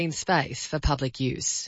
in space for public use.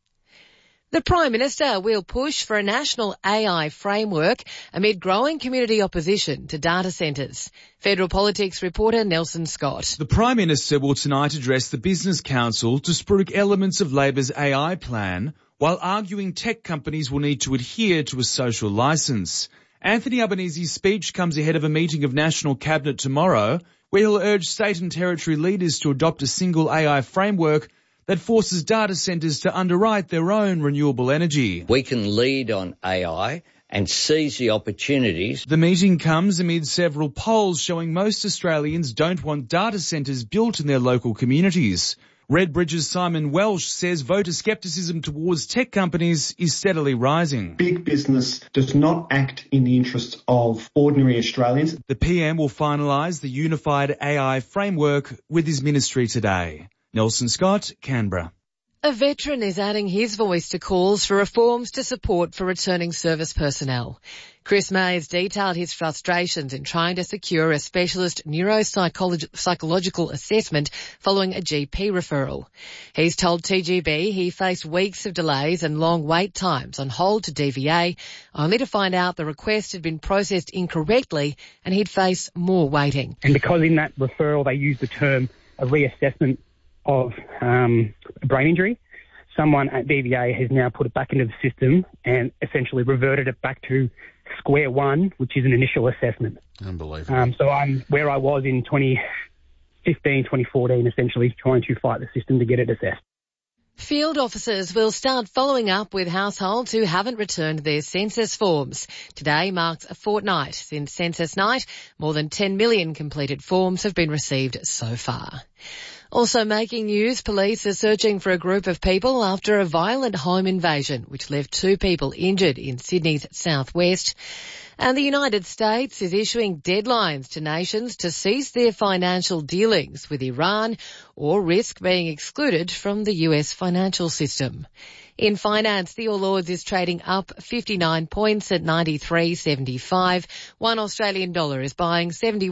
The Prime Minister will push for a national AI framework amid growing community opposition to data centres. Federal Politics reporter Nelson Scott. The Prime Minister will tonight address the Business Council to spruik elements of Labor's AI plan, while arguing tech companies will need to adhere to a social licence. Anthony Albanese's speech comes ahead of a meeting of National Cabinet tomorrow, where he'll urge state and territory leaders to adopt a single AI framework that forces data centres to underwrite their own renewable energy. We can lead on AI and seize the opportunities. The meeting comes amid several polls showing most Australians don't want data centres built in their local communities. Redbridge's Simon Welsh says voter scepticism towards tech companies is steadily rising. Big business does not act in the interests of ordinary Australians. The PM will finalise the unified AI framework with his ministry today. Nelson Scott, Canberra. A veteran is adding his voice to calls for reforms to support for returning service personnel. Chris May has detailed his frustrations in trying to secure a specialist neuropsychological assessment following a GP referral. He's told TGB he faced weeks of delays and long wait times on hold to DVA, only to find out the request had been processed incorrectly and he'd face more waiting. And because in that referral they used the term a reassessment of brain injury, someone at DVA has now put it back into the system and essentially reverted it back to square one, which is an initial assessment. Unbelievable. So I'm where I was in 2015, 2014, essentially trying to fight the system to get it assessed. Field officers will start following up with households who haven't returned their census forms. Today marks a fortnight since census night. More than 10 million completed forms have been received so far. Also making news, police are searching for a group of people after a violent home invasion which left 2 people injured in Sydney's southwest. And the United States is issuing deadlines to nations to cease their financial dealings with Iran or risk being excluded from the US financial system. In finance, the All Ords is trading up 59 points at 93.75. 1 Australian dollar is buying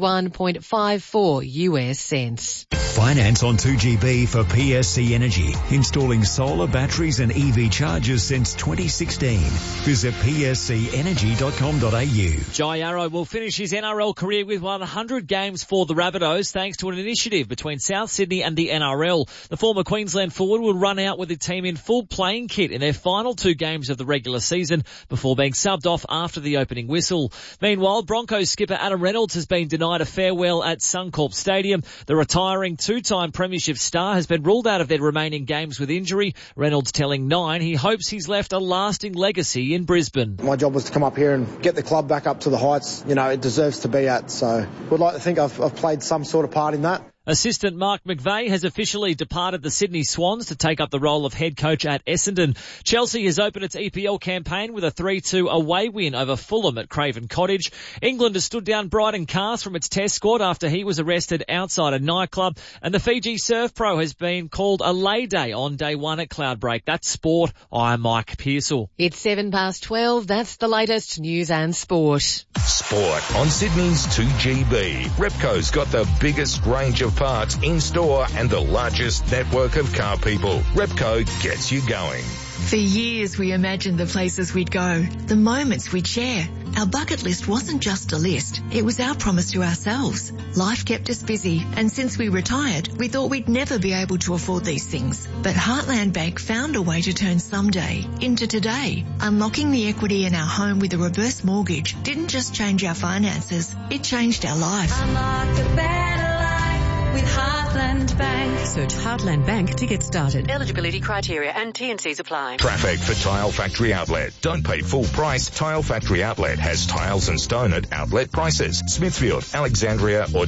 71.54 US cents. Finance on 2GB for PSC Energy. Installing solar batteries and EV chargers since 2016. Visit pscenergy.com.au. Jai Arrow will finish his NRL career with 100 games for the Rabbitohs thanks to an initiative between South Sydney and the NRL. The former Queensland forward will run out with the team in full playing kit in their final 2 games of the regular season before being subbed off after the opening whistle. Meanwhile, Broncos skipper Adam Reynolds has been denied a farewell at Suncorp Stadium. The retiring 2-time premiership star has been ruled out of their remaining games with injury. Reynolds telling Nine he hopes he's left a lasting legacy in Brisbane. My job was to come up here and get the club back up to the heights, it deserves to be at. So would like to think I've played some sort of part in that. Assistant Mark McVeigh has officially departed the Sydney Swans to take up the role of head coach at Essendon. Chelsea has opened its EPL campaign with a 3-2 away win over Fulham at Craven Cottage. England has stood down Bryden Cast from its test squad after he was arrested outside a nightclub. And the Fiji Surf Pro has been called a lay day on day 1 at Cloudbreak. That's sport. I'm Mike Pearsall. It's 12:07. That's the latest news and sport. Sport on Sydney's 2GB. Repco's got the biggest range of parts in store and the largest network of car people. Repco gets you going. For years we imagined the places we'd go, the moments we'd share. Our bucket list wasn't just a list, it was our promise to ourselves. Life kept us busy, and since we retired, we thought we'd never be able to afford these things. But Heartland Bank found a way to turn someday into today. Unlocking the equity in our home with a reverse mortgage didn't just change our finances, it changed our life. Unlock a better life with Heartland Bank. Search Heartland Bank to get started. Eligibility criteria and T&Cs apply. Traffic for Tile Factory Outlet. Don't pay full price. Tile Factory Outlet has tiles and stone at outlet prices. Smithfield, Alexandria or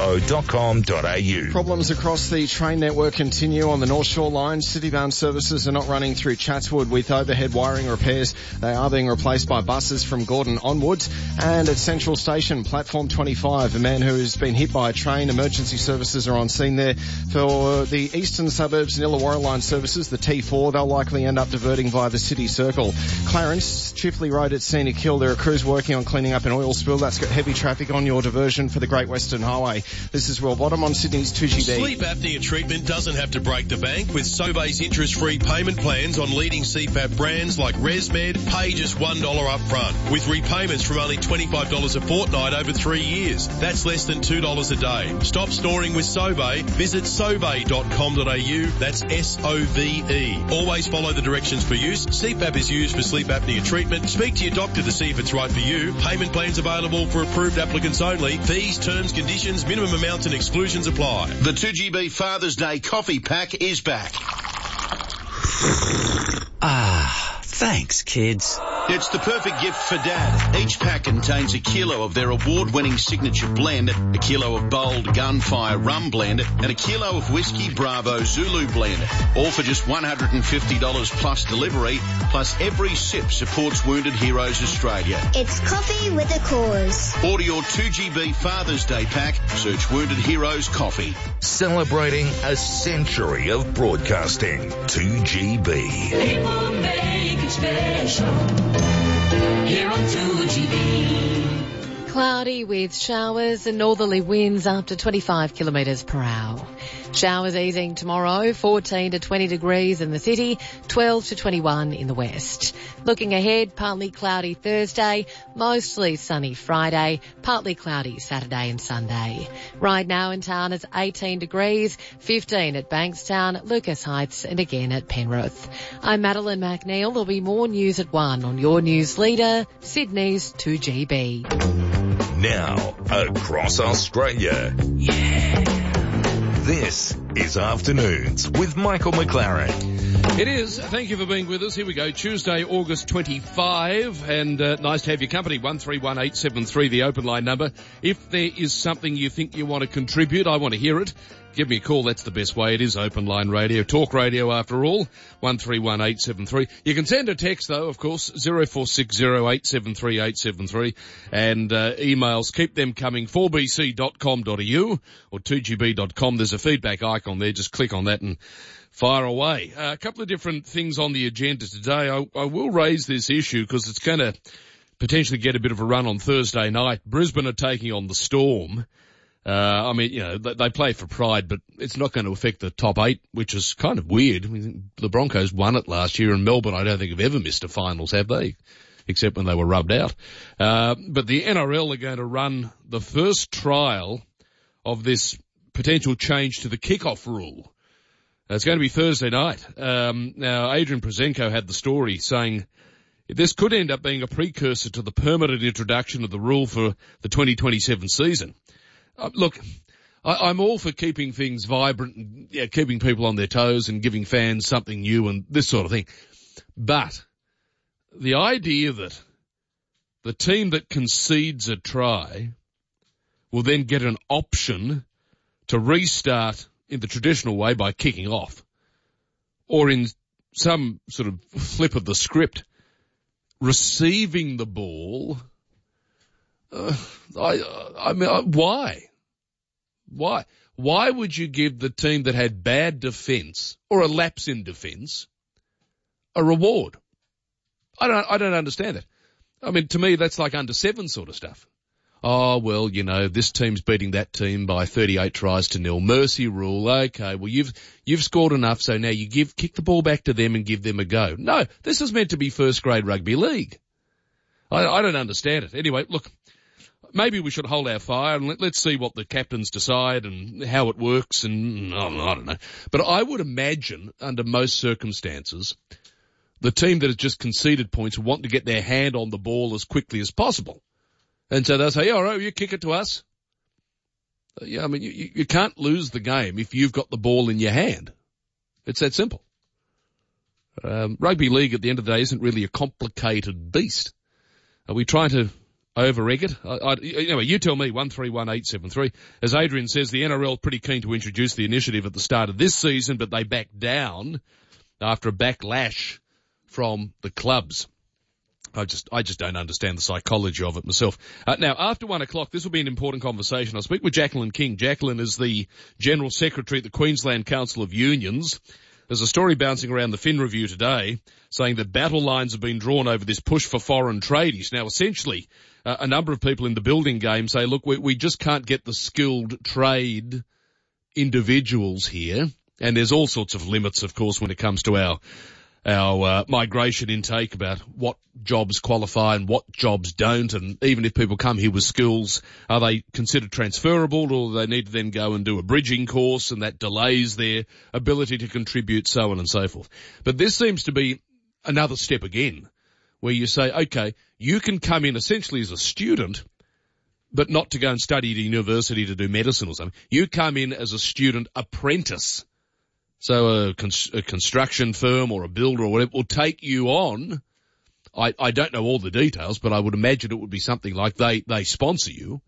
tfo.com.au. Problems across the train network continue on the North Shore line. City-bound services are not running through Chatswood with overhead wiring repairs. They are being replaced by buses from Gordon onwards. And at Central Station, platform 25, a man who has been hit by a train, emergency services are on scene between there. For the eastern suburbs and Illawarra line services, the T4, they'll likely end up diverting via the City Circle. Clarence, Chifley Road at Scenic Hill, there are crews working on cleaning up an oil spill. That's got heavy traffic on your diversion for the Great Western Highway. This is Will Bottom on Sydney's 2GB. Sleep apnea treatment doesn't have to break the bank with Sobe's interest-free payment plans on leading CPAP brands like ResMed. Pay just $1 up front with repayments from only $25 a fortnight over 3 years. That's less than $2 a day. Stop snoring with Sobe. Visit sobe.com.au. That's SOVE. Always follow the directions for use. CPAP is used for sleep apnea treatment. Speak to your doctor to see if it's right for you. Payment plans available for approved applicants only. Fees, terms, conditions, minimum amounts and exclusions apply. The 2GB Father's Day coffee pack is back. Thanks, kids. It's the perfect gift for Dad. Each pack contains a kilo of their award-winning signature blend, a kilo of bold Gunfire rum blend, and a kilo of Whiskey Bravo Zulu blend. All for just $150 plus delivery, plus every sip supports Wounded Heroes Australia. It's coffee with a cause. Order your 2GB Father's Day pack. Search Wounded Heroes Coffee. Celebrating a century of broadcasting. 2GB. People make it special here on 2GB. Cloudy with showers and northerly winds up to 25 kilometres per hour. Showers easing tomorrow, 14 to 20 degrees in the city, 12 to 21 in the west. Looking ahead, partly cloudy Thursday, mostly sunny Friday, partly cloudy Saturday and Sunday. Right now in town it's 18 degrees, 15 at Bankstown, Lucas Heights and again at Penrith. I'm Madeline McNeil. There'll be more news at 1 on your news leader, Sydney's 2GB. Now, across Australia. This is Afternoons with Michael McLaren. It is. Thank you for being with us. Here we go. Tuesday, August 25, and nice to have your company. 131873, the open line number. If there is something you think you want to contribute, I want to hear it. Give me a call. That's the best way. It is open line radio. Talk radio after all. 131873. You can send a text though, of course, 0460873873. And emails, keep them coming, 4bc.com.au or 2gb.com. There's a feedback icon there. Just click on that and fire away. A couple of different things on the agenda today. I will raise this issue because it's going to potentially get a bit of a run on Thursday night. Brisbane are taking on the Storm. I mean, you know, they play for pride, but it's not going to affect the top 8, which is kind of weird. I mean, the Broncos won it last year, and Melbourne I don't think have ever missed a finals, have they? Except when they were rubbed out. But the NRL are going to run the first trial of this potential change to the kickoff rule. It's going to be Thursday night. Now, Adrian Prozenko had the story saying this could end up being a precursor to the permanent introduction of the rule for the 2027 season. Look, I'm all for keeping things vibrant and keeping people on their toes and giving fans something new and this sort of thing. But the idea that the team that concedes a try will then get an option to restart in the traditional way by kicking off, or in some sort of flip of the script, receiving the ball, I mean, why? Why would you give the team that had bad defence or a lapse in defence a reward? I don't understand it. I mean, to me, that's like under 7 sort of stuff. Oh, well, you know, this team's beating that team by 38 tries to 0. Mercy rule. Okay, well, you've scored enough, so now you kick the ball back to them and give them a go. No, this is meant to be first grade rugby league. I don't understand it. Anyway, look, maybe we should hold our fire and let's see what the captains decide and how it works and I don't know. But I would imagine under most circumstances, the team that has just conceded points want to get their hand on the ball as quickly as possible. And so they'll say, all right, you kick it to us. Yeah, I mean, you can't lose the game if you've got the ball in your hand. It's that simple. Rugby league at the end of the day isn't really a complicated beast. Are we trying to over-egg it? Anyway, you tell me, 131873. As Adrian says, the NRL is pretty keen to introduce the initiative at the start of this season, but they backed down after a backlash from the clubs. I just don't understand the psychology of it myself. Now, after 1 o'clock, this will be an important conversation. I'll speak with Jacqueline King. Jacqueline is the General Secretary at the Queensland Council of Unions. There's a story bouncing around the Fin Review today saying that battle lines have been drawn over this push for foreign tradies. Now, essentially, a number of people in the building game say, look, we just can't get the skilled trade individuals here. And there's all sorts of limits, of course, when it comes to our migration intake about what jobs qualify and what jobs don't, and even if people come here with skills, are they considered transferable, or do they need to then go and do a bridging course, and that delays their ability to contribute, so on and so forth. But this seems to be another step again, where you say, okay, you can come in essentially as a student, but not to go and study at a university to do medicine or something. You come in as a student apprentice. So a construction firm or a builder or whatever will take you on. I don't know all the details, but I would imagine it would be something like they sponsor you,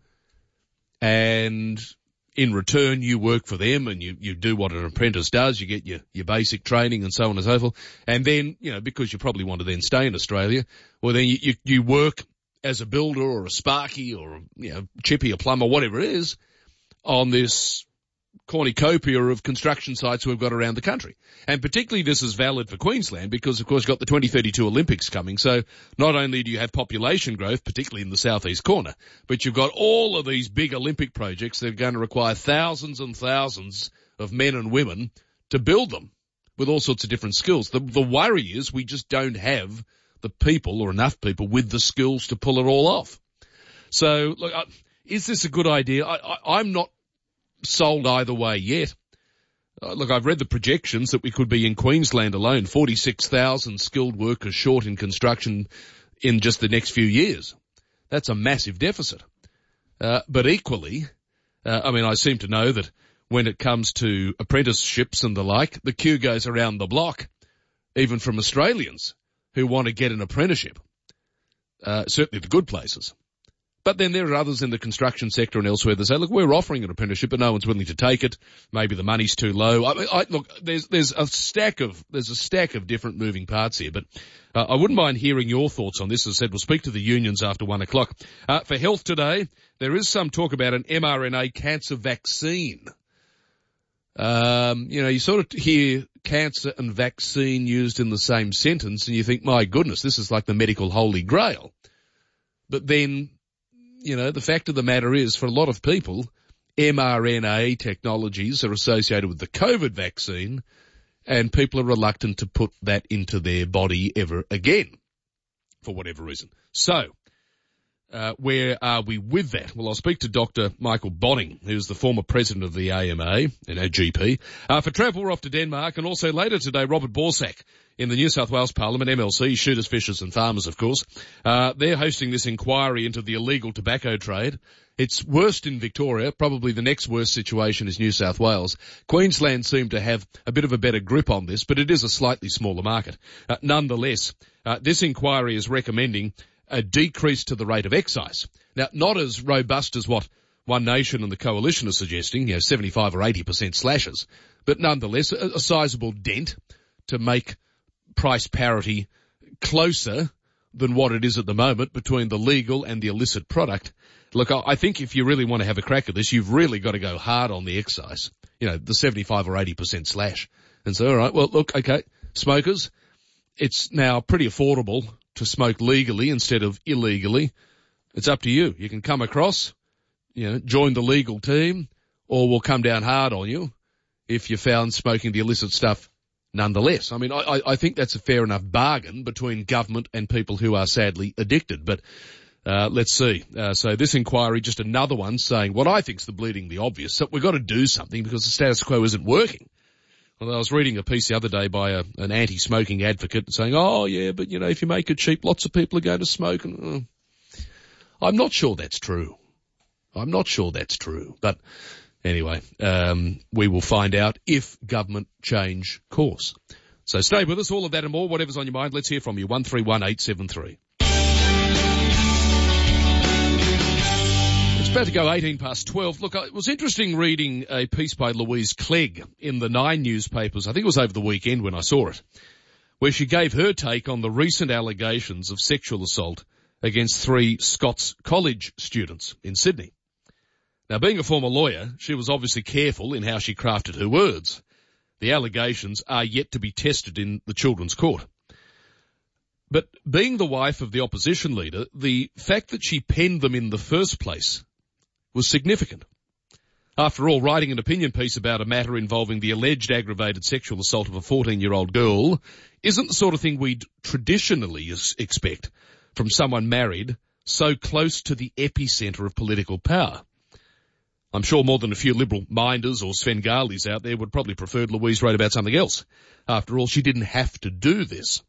and in return you work for them and you do what an apprentice does. You get your basic training and so on and so forth. And then, because you probably want to then stay in Australia, well then you work as a builder or a sparky or, chippy, a plumber, whatever it is, on this cornucopia of construction sites we've got around the country. And particularly this is valid for Queensland because, of course, you've got the 2032 Olympics coming. So not only do you have population growth, particularly in the southeast corner, but you've got all of these big Olympic projects that are going to require thousands and thousands of men and women to build them with all sorts of different skills. The worry is we just don't have the people or enough people with the skills to pull it all off. So, look, is this a good idea? I'm not sold either way yet. Look, I've read the projections that we could be in Queensland alone, 46,000 skilled workers short in construction in just the next few years. That's a massive deficit. But equally, I seem to know that when it comes to apprenticeships and the like, the queue goes around the block, even from Australians who want to get an apprenticeship. Certainly the good places. But then there are others in the construction sector and elsewhere that say, look, we're offering an apprenticeship, but no one's willing to take it. Maybe the money's too low. Look, there's a stack of different moving parts here, but I wouldn't mind hearing your thoughts on this. As I said, we'll speak to the unions after 1 o'clock. For health today, there is some talk about an mRNA cancer vaccine. You sort of hear cancer and vaccine used in the same sentence and you think, my goodness, this is like the medical holy grail. But then, the fact of the matter is, for a lot of people, mRNA technologies are associated with the COVID vaccine, and people are reluctant to put that into their body ever again, for whatever reason. So, where are we with that? Well, I'll speak to Dr. Michael Bonning, who's the former president of the AMA and our GP. For travel, we're off to Denmark, and also later today, Robert Borsak in the New South Wales Parliament, MLC, shooters, fishers and farmers, of course. They're hosting this inquiry into the illegal tobacco trade. It's worst in Victoria. Probably the next worst situation is New South Wales. Queensland seem to have a bit of a better grip on this, but it is a slightly smaller market. Nonetheless, this inquiry is recommending a decrease to the rate of excise. Now, not as robust as what One Nation and the Coalition are suggesting, 75 or 80% slashes, but nonetheless a sizable dent to make price parity closer than what it is at the moment between the legal and the illicit product. Look, I think if you really want to have a crack at this, you've really got to go hard on the excise, the 75 or 80% slash. And so, all right, well, look, okay, smokers, it's now pretty affordable to smoke legally instead of illegally. It's up to you. You can come across, join the legal team, or we'll come down hard on you if you're found smoking the illicit stuff nonetheless. I think that's a fair enough bargain between government and people who are sadly addicted. But let's see. So this inquiry, just another one saying what I think's the bleedingly obvious. So we've got to do something because the status quo isn't working. Well, I was reading a piece the other day by an anti-smoking advocate saying, oh, yeah, but, if you make it cheap, lots of people are going to smoke. And, I'm not sure that's true. But anyway, we will find out if government change course. So stay with us, all of that and more, whatever's on your mind. Let's hear from you, 131873. It's about to go 18 past 12. Look, it was interesting reading a piece by Louise Clegg in the Nine newspapers. I think it was over the weekend when I saw it. where she gave her take on the recent allegations of sexual assault against 3 Scots College students in Sydney. Now, being a former lawyer, she was obviously careful in how she crafted her words. The allegations are yet to be tested in the Children's Court. But being the wife of the opposition leader, the fact that she penned them in the first place was significant. After all, writing an opinion piece about a matter involving the alleged aggravated sexual assault of a 14-year-old girl isn't the sort of thing we'd traditionally expect from someone married so close to the epicentre of political power. I'm sure more than a few liberal minders or Svengalis out there would probably prefer Louise wrote about something else. After all, she didn't have to do this.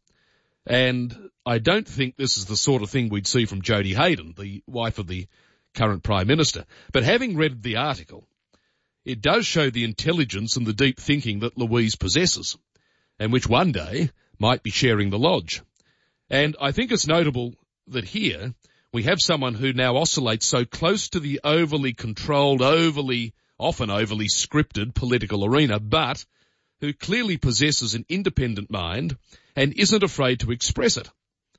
And I don't think this is the sort of thing we'd see from Jodie Hayden, the wife of the current Prime Minister. But having read the article, it does show the intelligence and the deep thinking that Louise possesses, and which one day might be sharing the lodge. And I think it's notable that here we have someone who now oscillates so close to the overly controlled, often overly scripted political arena, but who clearly possesses an independent mind and isn't afraid to express it.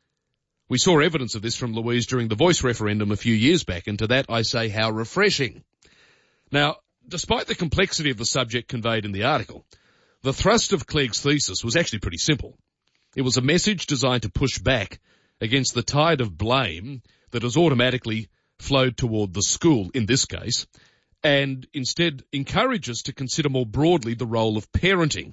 We saw evidence of this from Louise during the Voice referendum a few years back, and to that I say how refreshing. Now, despite the complexity of the subject conveyed in the article, the thrust of Clegg's thesis was actually pretty simple. It was a message designed to push back against the tide of blame that has automatically flowed toward the school in this case, and instead encourage us to consider more broadly the role of parenting.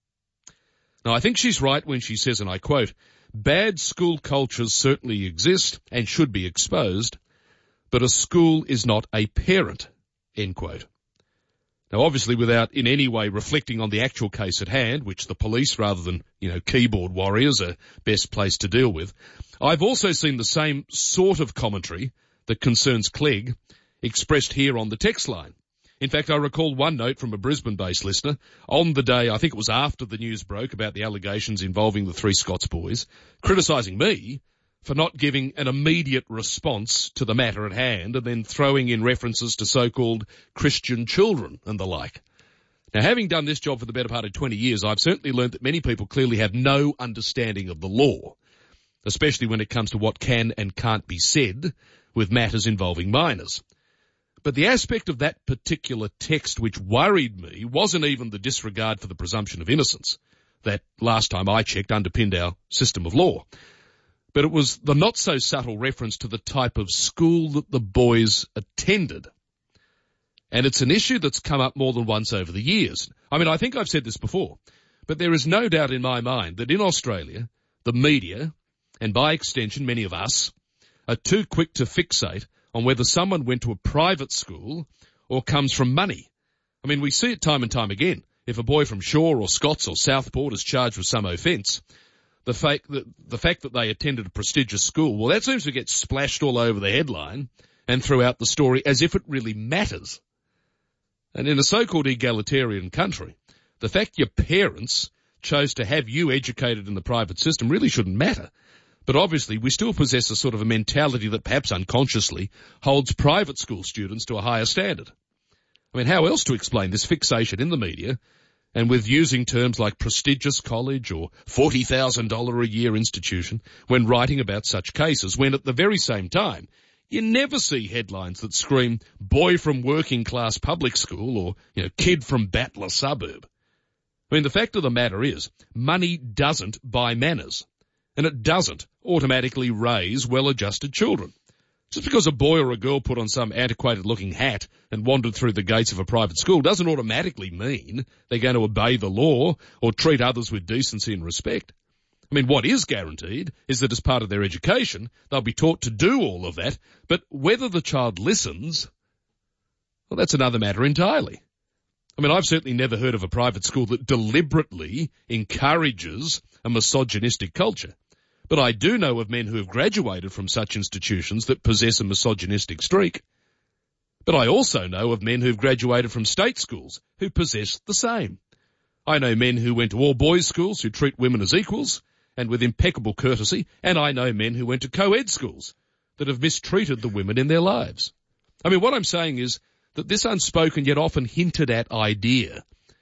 Now, I think she's right when she says, and I quote, "Bad school cultures certainly exist and should be exposed, but a school is not a parent," end quote. Now, obviously, without in any way reflecting on the actual case at hand, which the police, rather than, keyboard warriors, are best placed to deal with, I've also seen the same sort of commentary that concerns Clegg expressed here on the text line. In fact, I recall one note from a Brisbane-based listener on the day, I think it was after the news broke about the allegations involving the 3 Scots boys, criticising me for not giving an immediate response to the matter at hand and then throwing in references to so-called Christian children and the like. Now, having done this job for the better part of 20 years, I've certainly learned that many people clearly have no understanding of the law, especially when it comes to what can and can't be said with matters involving minors. But the aspect of that particular text which worried me wasn't even the disregard for the presumption of innocence that, last time I checked, underpinned our system of law. But it was the not-so-subtle reference to the type of school that the boys attended. And it's an issue that's come up more than once over the years. I mean, I think I've said this before, but there is no doubt in my mind that in Australia, the media, and by extension many of us, are too quick to fixate on whether someone went to a private school or comes from money. I mean, we see it time and time again. If a boy from Shaw or Scots or Southport is charged with some offence, the fact that they attended a prestigious school, well, that seems to get splashed all over the headline and throughout the story as if it really matters. And in a so-called egalitarian country, the fact your parents chose to have you educated in the private system really shouldn't matter. But obviously, we still possess a sort of a mentality that perhaps unconsciously holds private school students to a higher standard. I mean, how else to explain this fixation in the media and with using terms like prestigious college or $40,000 a year institution when writing about such cases, when at the very same time, you never see headlines that scream boy from working class public school or, kid from Battler suburb. I mean, the fact of the matter is, money doesn't buy manners. And it doesn't automatically raise well-adjusted children. Just because a boy or a girl put on some antiquated-looking hat and wandered through the gates of a private school doesn't automatically mean they're going to obey the law or treat others with decency and respect. I mean, what is guaranteed is that as part of their education, they'll be taught to do all of that, but whether the child listens, well, that's another matter entirely. I mean, I've certainly never heard of a private school that deliberately encourages a misogynistic culture. But I do know of men who have graduated from such institutions that possess a misogynistic streak. But I also know of men who've graduated from state schools who possess the same. I know men who went to all-boys schools who treat women as equals and with impeccable courtesy, and I know men who went to co-ed schools that have mistreated the women in their lives. I mean, what I'm saying is that this unspoken yet often hinted at idea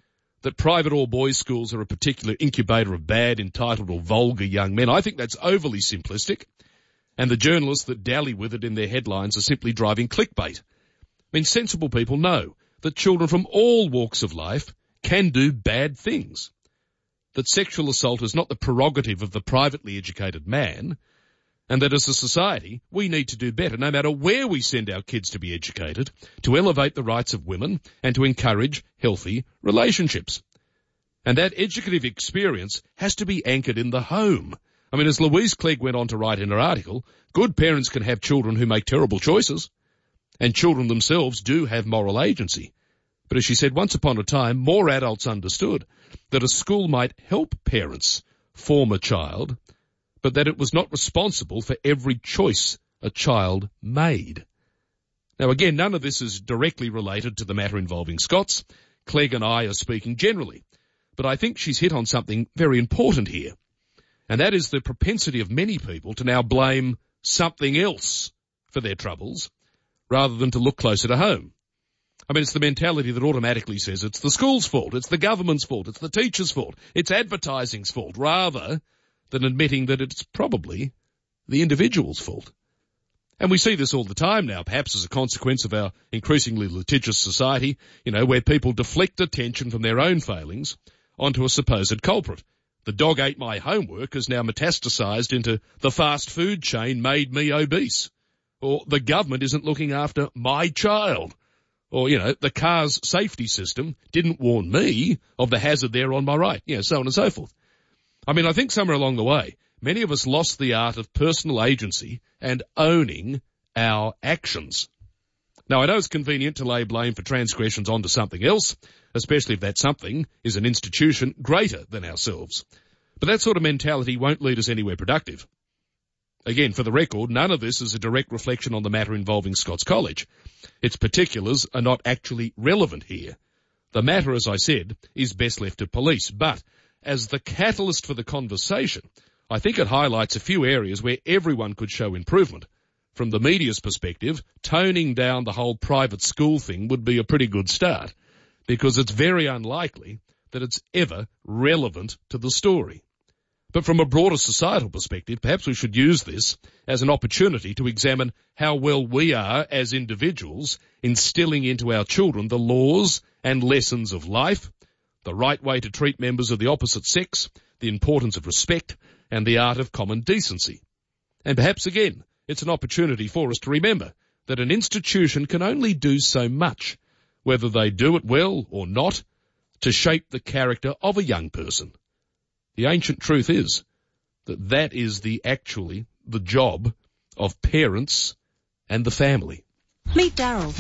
that private all-boys schools are a particular incubator of bad, entitled or vulgar young men. I think that's overly simplistic, and the journalists that dally with it in their headlines are simply driving clickbait. I mean, sensible people know that children from all walks of life can do bad things, that sexual assault is not the prerogative of the privately educated man, and that as a society we need to do better, no matter where we send our kids to be educated, to elevate the rights of women and to encourage healthy relationships. And that educative experience has to be anchored in the home. I mean, as Louise Clegg went on to write in her article, good parents can have children who make terrible choices, and children themselves do have moral agency. But as she said, once upon a time, more adults understood that a school might help parents form a child, but that it was not responsible for every choice a child made. Now again, none of this is directly related to the matter involving Scots. Clegg and I are speaking generally, but I think she's hit on something very important here, and that is the propensity of many people to now blame something else for their troubles rather than to look closer to home. I mean, it's the mentality that automatically says it's the school's fault, it's the government's fault, it's the teacher's fault, it's advertising's fault, rather than admitting that it's probably the individual's fault. And we see this all the time now, perhaps as a consequence of our increasingly litigious society, where people deflect attention from their own failings onto a supposed culprit. The dog ate my homework has now metastasized into the fast food chain made me obese. Or the government isn't looking after my child. Or, the car's safety system didn't warn me of the hazard there on my right. So on and so forth. I mean, I think somewhere along the way, many of us lost the art of personal agency and owning our actions. Now, I know it's convenient to lay blame for transgressions onto something else, especially if that something is an institution greater than ourselves. But that sort of mentality won't lead us anywhere productive. Again, for the record, none of this is a direct reflection on the matter involving Scots College. Its particulars are not actually relevant here. The matter, as I said, is best left to police, but as the catalyst for the conversation, I think it highlights a few areas where everyone could show improvement. From the media's perspective, toning down the whole private school thing would be a pretty good start, because it's very unlikely that it's ever relevant to the story. But from a broader societal perspective, perhaps we should use this as an opportunity to examine how well we are as individuals instilling into our children the laws and lessons of life, the right way to treat members of the opposite sex, the importance of respect, and the art of common decency. And perhaps again, it's an opportunity for us to remember that an institution can only do so much, whether they do it well or not, to shape the character of a young person. The ancient truth is that is actually the job of parents and the family. Meet Daryl.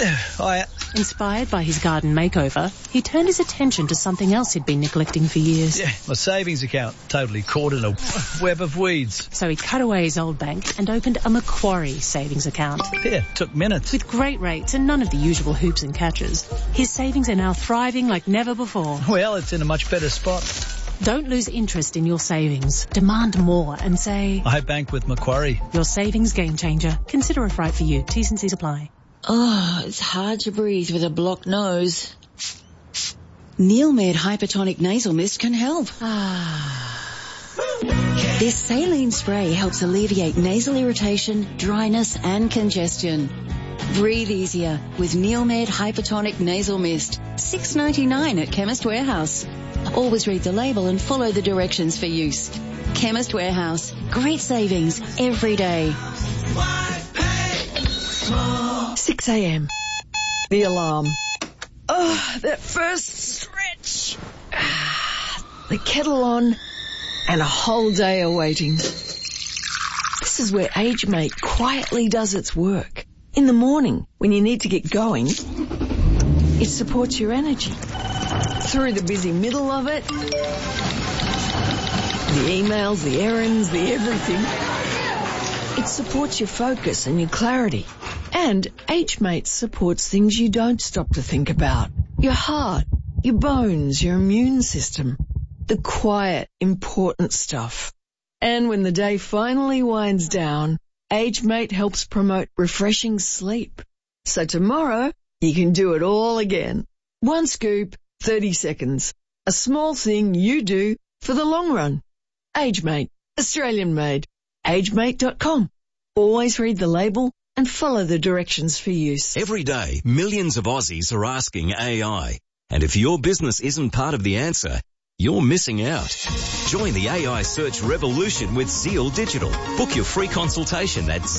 Inspired by his garden makeover, he turned his attention to something else he'd been neglecting for years. Yeah, my savings account, totally caught in a web of weeds. So he cut away his old bank and opened a Macquarie savings account. Yeah, took minutes. With great rates and none of the usual hoops and catches, his savings are now thriving like never before. Well, it's in a much better spot. Don't lose interest in your savings. Demand more and say, I bank with Macquarie. Your savings game changer. Consider if right for you. T's and C's apply. Oh, it's hard to breathe with a blocked nose. Neilmed Hypertonic Nasal Mist can help. This saline spray helps alleviate nasal irritation, dryness and congestion. Breathe easier with Neilmed Hypertonic Nasal Mist. $6.99 at Chemist Warehouse. Always read the label and follow the directions for use. Chemist Warehouse. Great savings every day. 6 a.m. The alarm. Oh, that first stretch. The kettle on and a whole day awaiting. This is where AgeMate quietly does its work. In the morning, when you need to get going, it supports your energy. Through the busy middle of it, the emails, the errands, the everything, it supports your focus and your clarity. And AgeMate supports things you don't stop to think about. Your heart, your bones, your immune system. The quiet, important stuff. And when the day finally winds down, AgeMate helps promote refreshing sleep. So tomorrow, you can do it all again. One scoop, 30 seconds. A small thing you do for the long run. AgeMate. Australian made. AgeMate.com. Always read the label and follow the directions for use. Every day, millions of Aussies are asking AI. And if your business isn't part of the answer, you're missing out. Join the AI search revolution with Zeal Digital. Book your free consultation at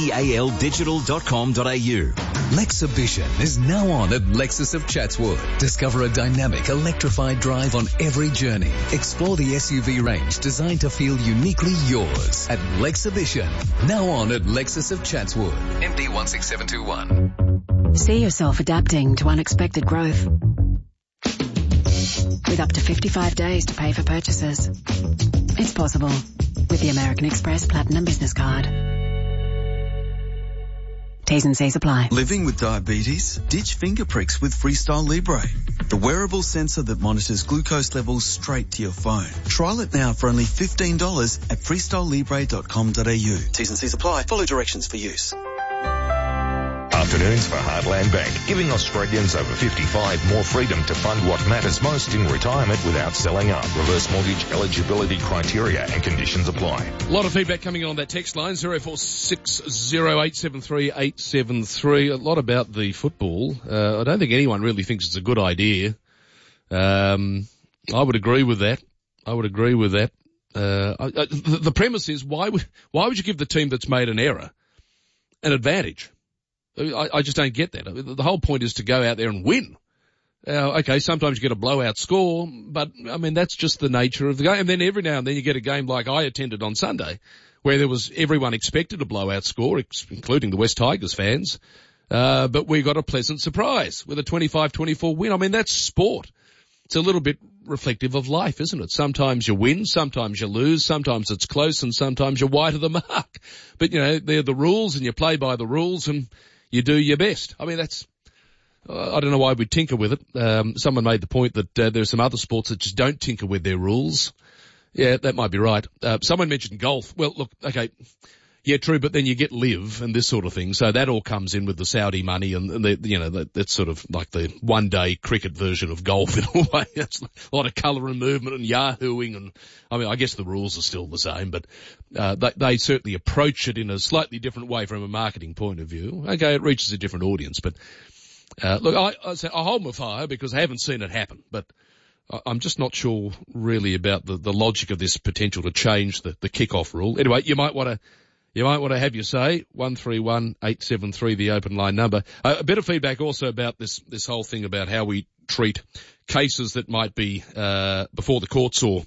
zealdigital.com.au. Lexibition is now on at Lexus of Chatswood. Discover a dynamic, electrified drive on every journey. Explore the SUV range designed to feel uniquely yours at Lexibition. Now on at Lexus of Chatswood. MD 16721. See yourself adapting to unexpected growth. With up to 55 days to pay for purchases. It's possible with the American Express Platinum Business Card. T's and C's apply. Living with diabetes? Ditch finger pricks with Freestyle Libre, the wearable sensor that monitors glucose levels straight to your phone. Trial it now for only $15 at freestylelibre.com.au. T's and C's apply. Follow directions for use. Afternoons for Heartland Bank, giving Australians over 55 more freedom to fund what matters most in retirement without selling up. Reverse mortgage eligibility criteria and conditions apply. A lot of feedback coming on that text line, 0460873873. A lot about the football. I don't think anyone really thinks it's a good idea. I would agree with that. The premise is why would you give the team that's made an error an advantage? I just don't get that. The whole point is to go out there and win. Okay, sometimes you get a blowout score, but I mean, that's just the nature of the game. And then every now and then you get a game like I attended on Sunday, where there was everyone expected a blowout score, including the West Tigers fans. But we got a pleasant surprise with a 25-24 win. I mean, that's sport. It's a little bit reflective of life, isn't it? Sometimes you win, sometimes you lose, sometimes it's close, and sometimes you're wide of the mark. But, you know, they're the rules, and you play by the rules, and you do your best. I mean, that's, I don't know why we tinker with it. Someone made the point that there's some other sports that just don't tinker with their rules. Yeah, that might be right. Someone mentioned golf. Well, look, okay. Yeah, true, but then you get live and this sort of thing. So that all comes in with the Saudi money and that's sort of like the one day cricket version of golf in a way. It's a lot of colour and movement and yahooing and, I mean, I guess the rules are still the same, but, they certainly approach it in a slightly different way from a marketing point of view. Okay, it reaches a different audience, but, look, I hold my fire because I haven't seen it happen, but I'm just not sure really about the logic of this potential to change the kick-off rule. Anyway, you might want to have your say. 131873, the open line number. A bit of feedback also about this whole thing about how we treat cases that might be before the courts or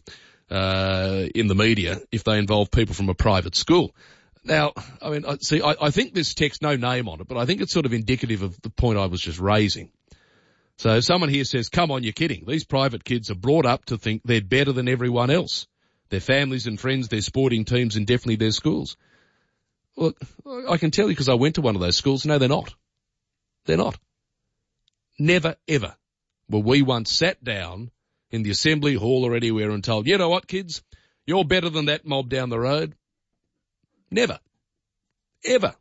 in the media if they involve people from a private school. Now, I mean, I think this text, no name on it, but I think it's sort of indicative of the point I was just raising. So someone here says, come on, you're kidding. These private kids are brought up to think they're better than everyone else. Their families and friends, their sporting teams, and definitely their schools. Well, I can tell you because I went to one of those schools. No, they're not. They're not. Never, ever were we once sat down in the assembly hall or anywhere and told, you know what, kids, you're better than that mob down the road. Never. Ever.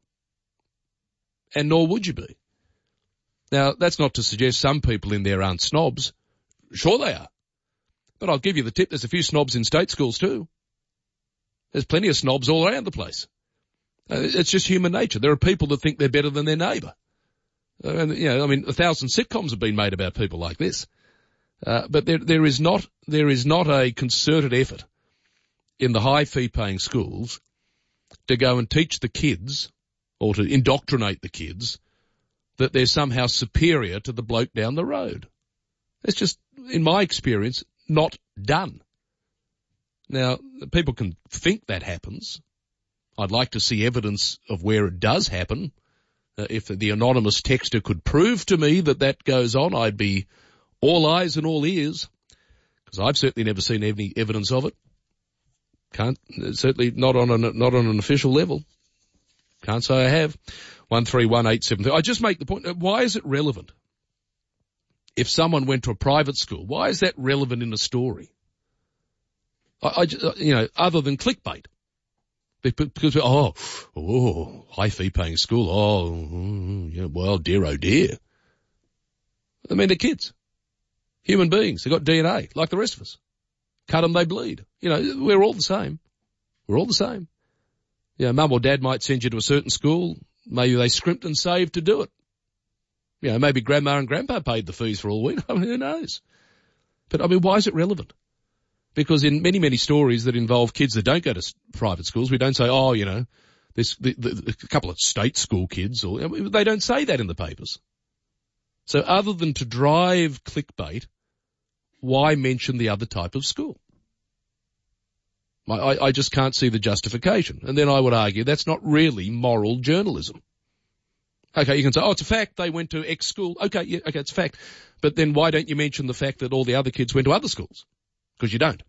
And nor would you be. Now, that's not to suggest some people in there aren't snobs. Sure they are. But I'll give you the tip, there's a few snobs in state schools too. There's plenty of snobs all around the place. It's just human nature. There are people that think they're better than their neighbour. And, you know, I mean, 1,000 sitcoms have been made about people like this. But there is not a concerted effort in the high fee paying schools to go and teach the kids or to indoctrinate the kids that they're somehow superior to the bloke down the road. It's just, in my experience, not done. Now, people can think that happens. I'd like to see evidence of where it does happen. If the anonymous texter could prove to me that goes on, I'd be all eyes and all ears, because I've certainly never seen any evidence of it. Certainly not on an official level. Can't say I have. 131873. I just make the point, why is it relevant? If someone went to a private school, why is that relevant in a story? Other than clickbait. Because, high fee paying school, yeah, well, dear, oh dear. I mean, they're kids. Human beings. They've got DNA, like the rest of us. Cut them, they bleed. You know, we're all the same. We're all the same. You know, mum or dad might send you to a certain school. Maybe they scrimped and saved to do it. You know, maybe grandma and grandpa paid the fees for all we know. I mean, who knows? But, I mean, why is it relevant? Because in many, many stories that involve kids that don't go to private schools, we don't say, oh, you know, a couple of state school kids, or they don't say that in the papers. So other than to drive clickbait, why mention the other type of school? I just can't see the justification. And then I would argue that's not really moral journalism. Okay, you can say, oh, it's a fact they went to X school. Okay, yeah, okay, it's a fact. But then why don't you mention the fact that all the other kids went to other schools? Because you don't.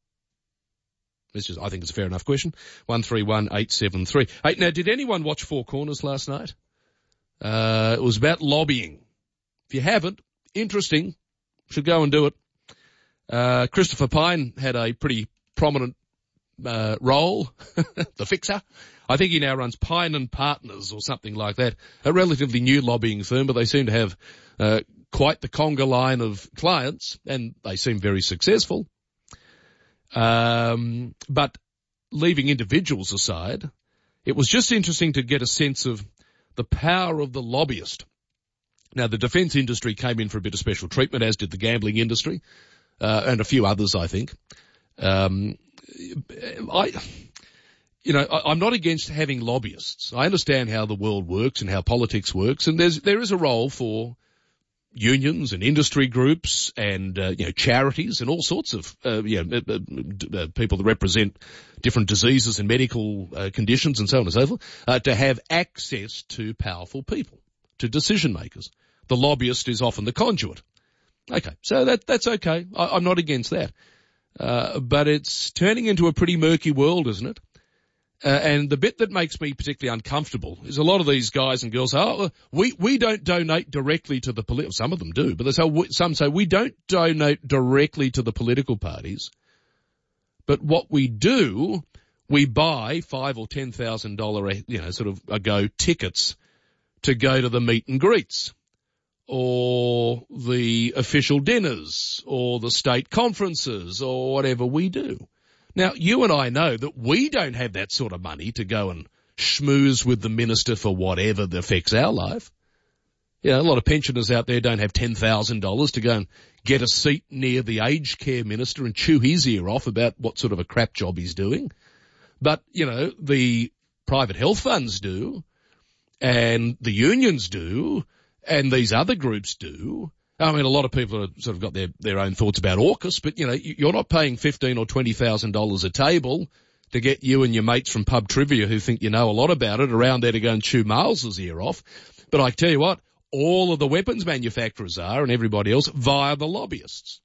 I think it's a fair enough question. 131873. Hey, now, did anyone watch Four Corners last night? It was about lobbying. If you haven't, interesting. Should go and do it. Christopher Pyne had a pretty prominent role, the fixer. I think he now runs Pyne and Partners or something like that. A relatively new lobbying firm, but they seem to have quite the conga line of clients, and they seem very successful. But leaving individuals aside, it was just interesting to get a sense of the power of the lobbyist. Now, the defence industry came in for a bit of special treatment, as did the gambling industry, and a few others, I think. I'm not against having lobbyists. I understand how the world works and how politics works, and there is a role for unions and industry groups and charities and all sorts of people that represent different diseases and medical conditions and so on and so forth to have access to powerful people, to decision makers. The lobbyist is often the conduit. Okay, so that's okay. I'm not against that. But it's turning into a pretty murky world, isn't it? And the bit that makes me particularly uncomfortable is a lot of these guys and girls say, we don't donate directly to the political, some of them do, but some say we don't donate directly to the political parties. But what we do, we buy $5,000 or $10,000, sort of a-go tickets to go to the meet and greets, or the official dinners, or the state conferences, or whatever we do. Now, you and I know that we don't have that sort of money to go and schmooze with the minister for whatever that affects our life. You know, a lot of pensioners out there don't have $10,000 to go and get a seat near the aged care minister and chew his ear off about what sort of a crap job he's doing. But, the private health funds do, and the unions do, and these other groups do. I mean, a lot of people have sort of got their own thoughts about AUKUS, but, you're not paying $15,000 or $20,000 a table to get you and your mates from pub trivia who think you know a lot about it around there to go and chew Miles's ear off. But I tell you what, all of the weapons manufacturers are, and everybody else, via the lobbyists.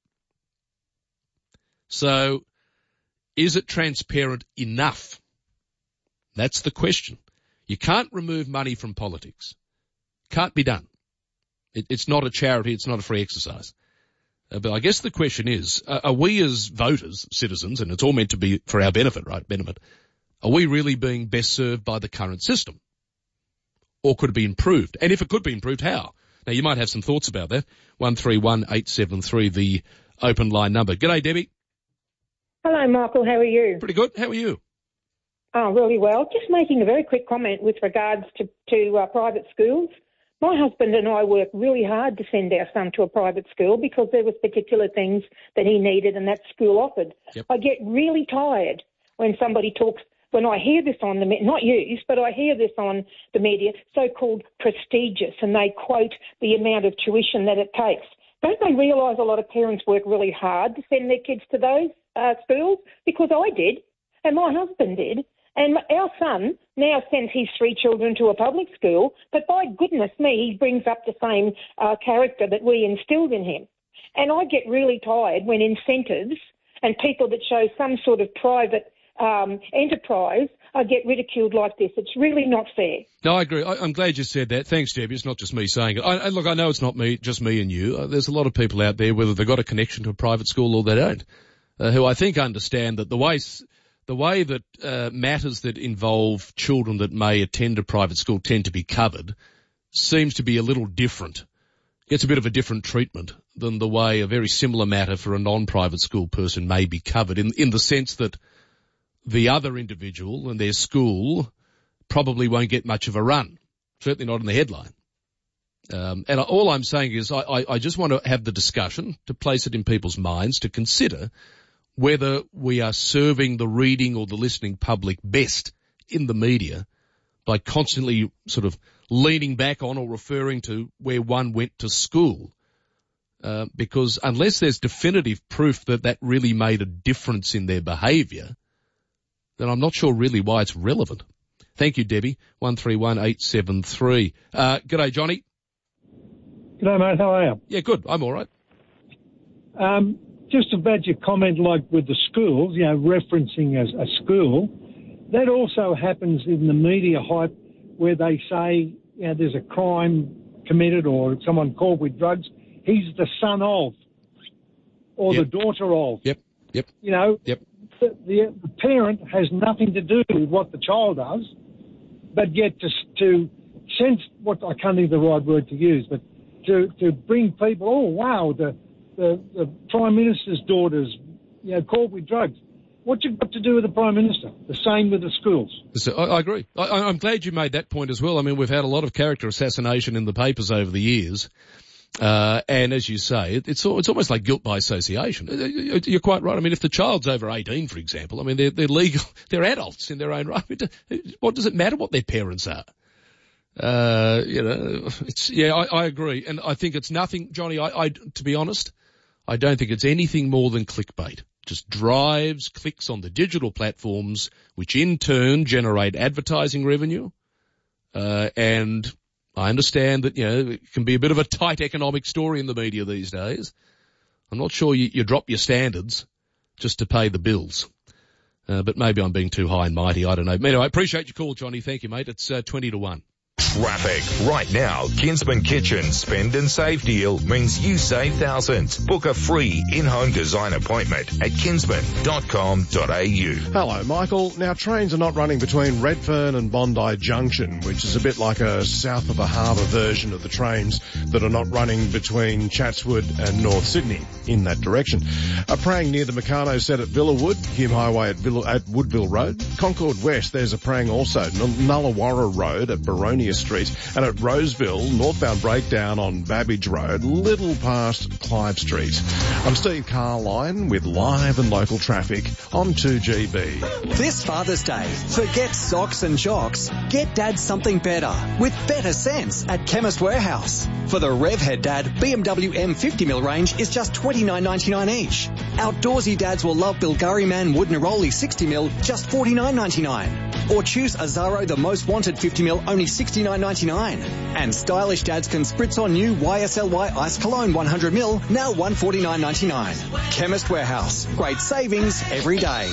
So, is it transparent enough? That's the question. You can't remove money from politics. Can't be done. It's not a charity. It's not a free exercise. But I guess the question is, are we as voters, citizens, and it's all meant to be for our benefit, right? Benefit. Are we really being best served by the current system? Or could it be improved? And if it could be improved, how? Now, you might have some thoughts about that. 131873, the open line number. G'day, Debbie. Hello, Michael. How are you? Pretty good. How are you? Oh, really well. Just making a very quick comment with regards to private schools. My husband and I work really hard to send our son to a private school because there was particular things that he needed and that school offered. Yep. I get really tired when somebody talks, when I hear this on the media, not used, but I hear this on the media, so-called prestigious, and they quote the amount of tuition that it takes. Don't they realise a lot of parents work really hard to send their kids to those schools? Because I did, and my husband did. And our son now sends his 3 children to a public school, but by goodness me, he brings up the same character that we instilled in him. And I get really tired when incentives and people that show some sort of private enterprise get ridiculed like this. It's really not fair. No, I agree. I'm glad you said that. Thanks, Debbie. It's not just me saying it. Look, I know it's not just me and you. There's a lot of people out there, whether they've got a connection to a private school or they don't, who I think understand that the way that matters that involve children that may attend a private school tend to be covered seems to be a little different. Gets a bit of a different treatment than the way a very similar matter for a non-private school person may be covered, in the sense that the other individual and their school probably won't get much of a run, certainly not in the headline. And all I'm saying is I just want to have the discussion, to place it in people's minds, to consider whether we are serving the reading or the listening public best in the media by constantly sort of leaning back on or referring to where one went to school. Because unless there's definitive proof that that really made a difference in their behaviour, then I'm not sure really why it's relevant. Thank you, Debbie. 131873. G'day, Johnny. G'day, mate. How are you? Yeah, good. I'm all right. Just about your comment, like with the schools, referencing a school, that also happens in the media hype where they say, there's a crime committed or someone caught with drugs. He's the son of, or the daughter of. Yep. The parent has nothing to do with what the child does, but yet to sense what, I can't think of the right word to use, but to bring people, oh wow, the Prime Minister's daughter's, caught with drugs. What's it got to do with the Prime Minister? The same with the schools. So, I agree. I'm glad you made that point as well. I mean, we've had a lot of character assassination in the papers over the years. And as you say, it's almost like guilt by association. You're quite right. I mean, if the child's over 18, for example, I mean, they're legal, they're adults in their own right. What does it matter what their parents are? I agree. And I think it's nothing, Johnny, to be honest, I don't think it's anything more than clickbait. Just drives clicks on the digital platforms, which in turn generate advertising revenue. And I understand that, it can be a bit of a tight economic story in the media these days. I'm not sure you drop your standards just to pay the bills. But maybe I'm being too high and mighty. I don't know. Anyway, I appreciate your call, Johnny. Thank you, mate. It's 20-1. Traffic. Right now, Kinsman Kitchen Spend and Save deal means you save thousands. Book a free in-home design appointment at kinsman.com.au. Hello, Michael. Now, trains are not running between Redfern and Bondi Junction, which is a bit like a south of a harbour version of the trains that are not running between Chatswood and North Sydney in that direction. A prang near the Meccano set at Villawood, Hume Highway at Woodville Road. Concord West, there's a prang also, Nullawarra Road at Baronia Street, and at Roseville, northbound breakdown on Babbage Road, little past Clive Street. I'm Steve Carline with live and local traffic on 2GB. This Father's Day, forget socks and jocks. Get Dad something better with better sense at Chemist Warehouse. For the Revhead Dad, BMW M50mm range is just $29.99 each. Outdoorsy dads will love Bilgari Man Wood Neroli 60mm, just $49.99. Or choose Azaro the Most Wanted 50mm, only $69.99. And stylish dads can spritz on new YSLY Ice Cologne 100ml, now $149.99. Chemist Warehouse. Great savings every day.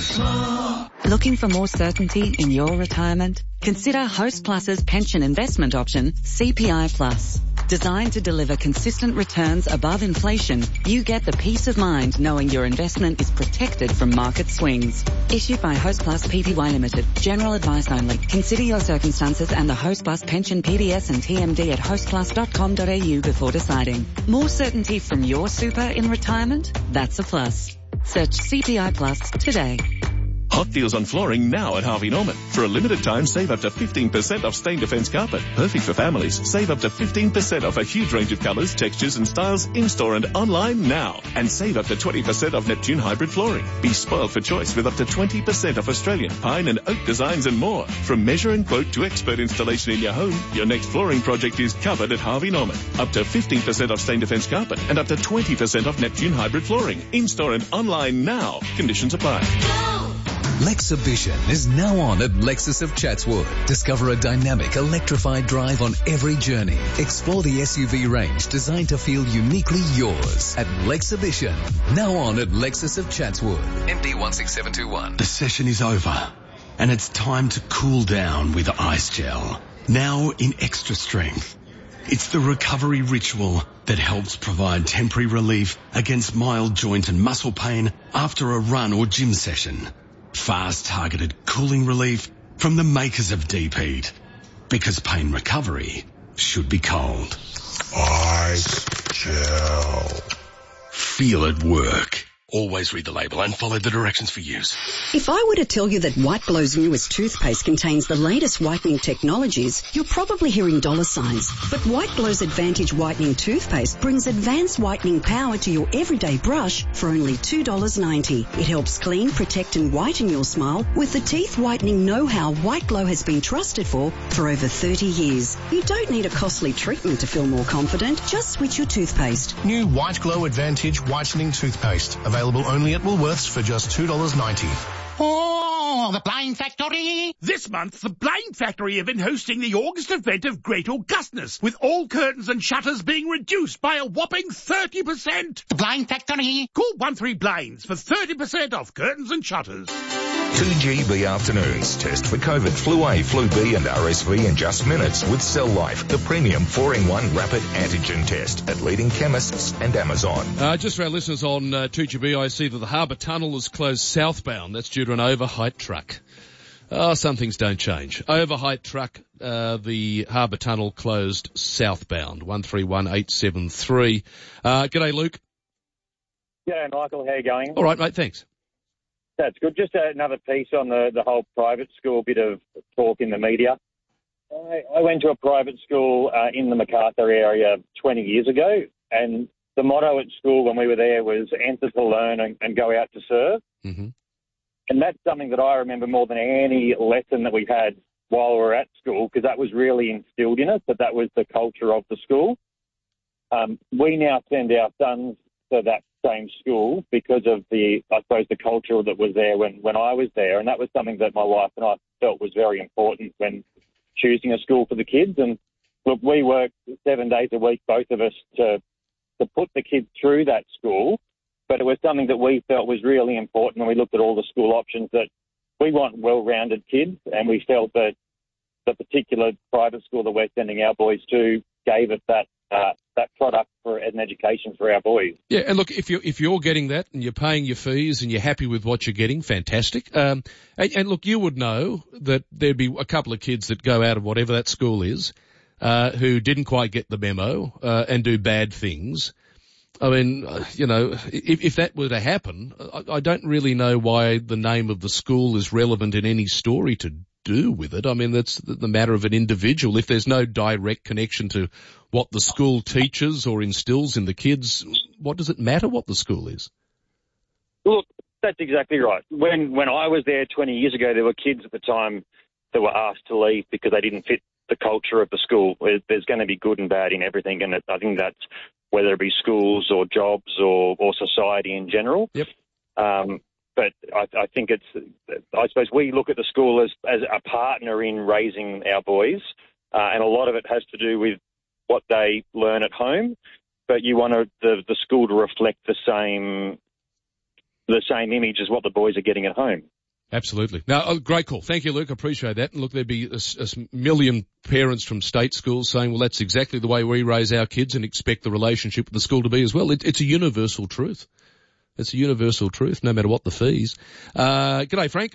Looking for more certainty in your retirement? Consider Host Plus's pension investment option, CPI Plus. Designed to deliver consistent returns above inflation, you get the peace of mind knowing your investment is protected from market swings. Issued by Host Plus Pty Limited. General advice only. Consider your circumstances and the Host Plus pension PDS and TMD at hostplus.com.au before deciding. More certainty from your super in retirement? That's a plus. Search CPI Plus today. Hot deals on flooring now at Harvey Norman. For a limited time, save up to 15% off Stain Defense carpet. Perfect for families. Save up to 15% off a huge range of colours, textures and styles in-store and online now. And save up to 20% off Neptune hybrid flooring. Be spoiled for choice with up to 20% off Australian pine and oak designs and more. From measure and quote to expert installation in your home, your next flooring project is covered at Harvey Norman. Up to 15% off Stain Defense carpet and up to 20% off Neptune hybrid flooring. In-store and online now. Conditions apply. Lexhibition is now on at Lexus of Chatswood. Discover a dynamic, electrified drive on every journey. Explore the SUV range designed to feel uniquely yours at Lexhibition. Now on at Lexus of Chatswood. MD 16721. The session is over, and it's time to cool down with Ice Gel. Now in extra strength. It's the recovery ritual that helps provide temporary relief against mild joint and muscle pain after a run or gym session. Fast targeted cooling relief from the makers of Deep Heat. Because pain recovery should be cold. Ice Gel. feel at work. Always read the label and follow the directions for use. If I were to tell you that White Glow's newest toothpaste contains the latest whitening technologies, you're probably hearing dollar signs. But White Glow's Advantage Whitening Toothpaste brings advanced whitening power to your everyday brush for only $2.90. It helps clean, protect and whiten your smile with the teeth whitening know-how White Glow has been trusted for over 30 years. You don't need a costly treatment to feel more confident. Just switch your toothpaste. New White Glow Advantage Whitening Toothpaste. Available only at Woolworths for just $2.90. Oh, the Blind Factory! This month, the Blind Factory have been hosting the August event of Great Augustness, with all curtains and shutters being reduced by a whopping 30%. The Blind Factory! Call 13-BLINDS for 30% off curtains and shutters. 2GB Afternoons. Test for COVID, Flu A, Flu B and RSV in just minutes with Cell Life, the premium 4-in-1 rapid antigen test at leading chemists and Amazon. Just for our listeners on 2GB, I see that the Harbour Tunnel is closed southbound. That's due to an overheight truck. Oh, some things don't change. Overheight truck, the Harbour Tunnel closed southbound. 131873. G'day, Luke. G'day, Michael. How you going? All right, mate. Thanks. That's good. Just another piece on the whole private school bit of talk in the media. I went to a private school in the Macarthur area 20 years ago, and the motto at school when we were there was enter to learn and go out to serve. Mm-hmm. And that's something that I remember more than any lesson that we had while we were at school, because that was really instilled in us, that was the culture of the school. We now send our sons to that same school because of the culture that was there when I was there. And that was something that my wife and I felt was very important when choosing a school for the kids. And look, we work 7 days a week, both of us, to put the kids through that school. But it was something that we felt was really important when we looked at all the school options, that we want well-rounded kids, and we felt that the particular private school that we're sending our boys to gave us that product for an education for our boys. Yeah, and look, if you're getting that and you're paying your fees and you're happy with what you're getting, fantastic. And look, you would know that there'd be a couple of kids that go out of whatever that school is, who didn't quite get the memo, and do bad things. I mean, if that were to happen, I don't really know why the name of the school is relevant in any story to do with it. I mean, that's the matter of an individual. If there's no direct connection to what the school teaches or instills in the kids, what does it matter what the school is? Look, that's exactly right. When I was there 20 years ago, there were kids at the time that were asked to leave because they didn't fit the culture of the school. There's going to be good and bad in everything, and I think that's whether it be schools or jobs or society in general. Yep. But I think I suppose we look at the school as a partner in raising our boys, and a lot of it has to do with what they learn at home. But you want the school to reflect the same image as what the boys are getting at home. Absolutely. Now, great call. Thank you, Luke. I appreciate that. And look, there'd be a million parents from state schools saying, well, that's exactly the way we raise our kids and expect the relationship with the school to be as well. It's a universal truth. It's a universal truth, no matter what the fees. G'day, Frank.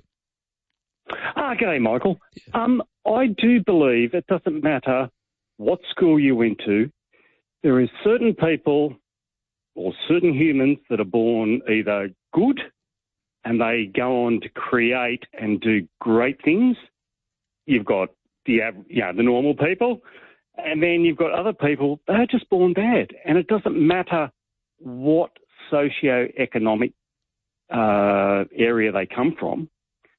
G'day, Michael. I do believe it doesn't matter what school you went to. There is certain people or certain humans that are born either good and they go on to create and do great things. You've got the normal people, and then you've got other people that are just born bad. And it doesn't matter what socio-economic area they come from.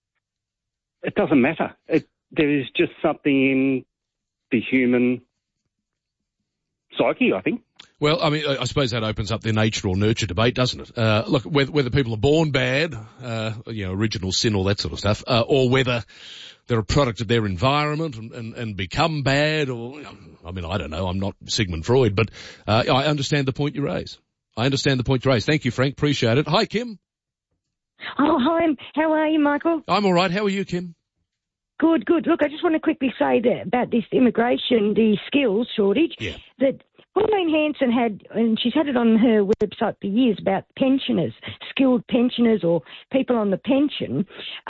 It doesn't matter. There is just something in the human psyche, I think. Well, I mean, I suppose that opens up the nature or nurture debate, doesn't it? Look, whether people are born bad, original sin, all that sort of stuff, or whether they're a product of their environment and become bad, or, I mean, I don't know. I'm not Sigmund Freud, but I understand the point you raise. Thank you, Frank. Appreciate it. Hi, Kim. Oh, hi. How are you, Michael? I'm all right. How are you, Kim? Good. Look, I just want to quickly say that about this immigration, the skills shortage, that Pauline Hanson had, and she's had it on her website for years, about pensioners, skilled pensioners or people on the pension,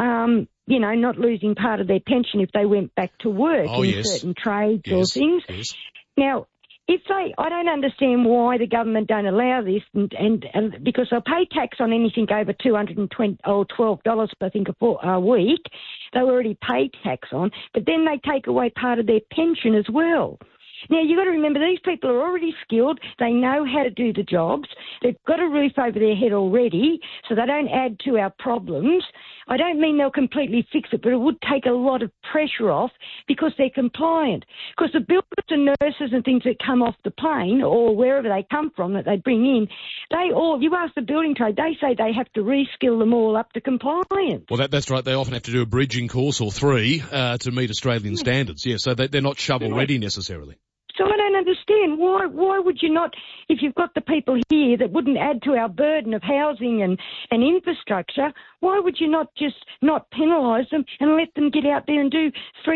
not losing part of their pension if they went back to work in certain trades or things. Yes. Now, I don't understand why the government don't allow this, and because they'll pay tax on anything over $220 or $12, I think, a week. They already pay tax on, but then they take away part of their pension as well. Now, you've got to remember, these people are already skilled. They know how to do the jobs. They've got a roof over their head already, so they don't add to our problems. I don't mean they'll completely fix it, but it would take a lot of pressure off because they're compliant. Because the builders and nurses and things that come off the plane or wherever they come from that they bring in, you ask the building trade, they say they have to reskill them all up to compliance. Well, that's right. They often have to do a bridging course or 3 to meet Australian standards. Yeah, so they're not shovel-ready necessarily. So I don't understand. Why would you not, if you've got the people here that wouldn't add to our burden of housing and infrastructure, why would you not just not penalise them and let them get out there and do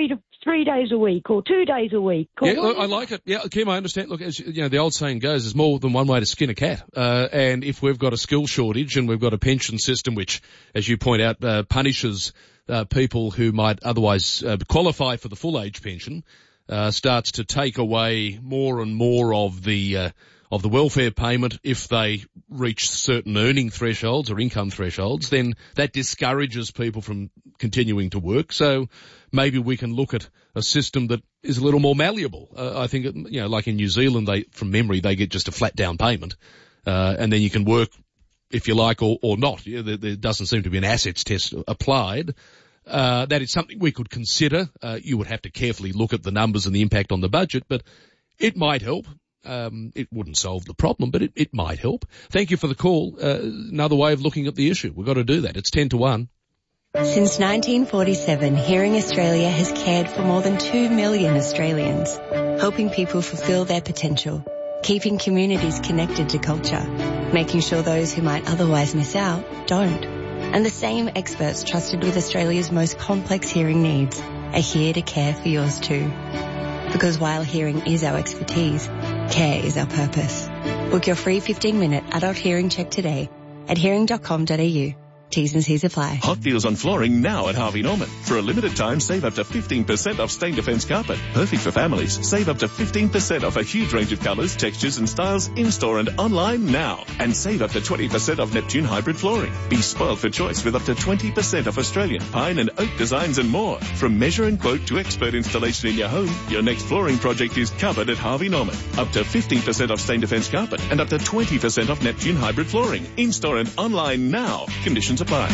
3 days a week or 2 days a week? Yeah, look, I like it. Yeah, Kim, I understand. Look, as you know, the old saying goes, there's more than one way to skin a cat. And if we've got a skill shortage and we've got a pension system which, as you point out, punishes people who might otherwise qualify for the full age pension, starts to take away more and more of the welfare payment if they reach certain earning thresholds or income thresholds, then that discourages people from continuing to work. So maybe we can look at a system that is a little more malleable. I think, like in New Zealand, from memory, they get just a flat down payment, and then you can work if you like or not. There doesn't seem to be an assets test applied. That is something we could consider. You would have to carefully look at the numbers and the impact on the budget, but it might help. It wouldn't solve the problem, but it might help. Thank you for the call. Another way of looking at the issue. We've got to do that. It's 10 to 1. Since 1947, Hearing Australia has cared for more than 2 million Australians, helping people fulfil their potential, keeping communities connected to culture, making sure those who might otherwise miss out don't. And the same experts trusted with Australia's most complex hearing needs are here to care for yours too. Because while hearing is our expertise, care is our purpose. Book your free 15-minute adult hearing check today at hearing.com.au. T's and C's apply. Hot deals on flooring now at Harvey Norman. For a limited time, save up to 15% off Stain Defence carpet. Perfect for families. Save up to 15% off a huge range of colours, textures and styles in-store and online now. And save up to 20% off Neptune hybrid flooring. Be spoiled for choice with up to 20% off Australian pine and oak designs and more. From measure and quote to expert installation in your home, your next flooring project is covered at Harvey Norman. Up to 15% off Stain Defence carpet and up to 20% off Neptune hybrid flooring. In-store and online now. Conditions apply.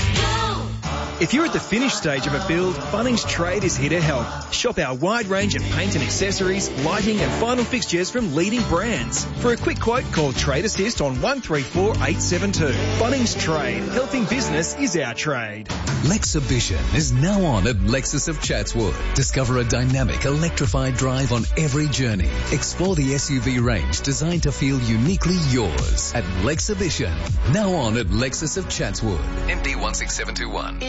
If you're at the finish stage of a build, Bunnings Trade is here to help. Shop our wide range of paint and accessories, lighting and final fixtures from leading brands. For a quick quote, call Trade Assist on 134 872. Bunnings Trade. Helping business is our trade. Lexhibition is now on at Lexus of Chatswood. Discover a dynamic electrified drive on every journey. Explore the SUV range designed to feel uniquely yours at Lexhibition. Now on at Lexus of Chatswood. MD 16721.